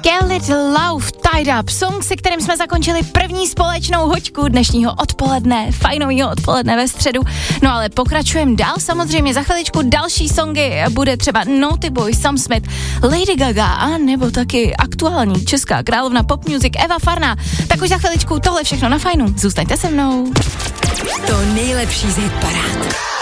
Get Little Love, Tied Up, song, se kterým jsme zakončili první společnou hoďku dnešního odpoledne, fajnového odpoledne ve středu. No ale pokračujeme dál, samozřejmě za chviličku další songy, bude třeba Naughty Boy, Sam Smith, Lady Gaga a nebo taky aktuální česká královna pop music Eva Farná. Tak už za chviličku tohle všechno na Fajnu, zůstaňte se mnou. To nejlepší z hitparád.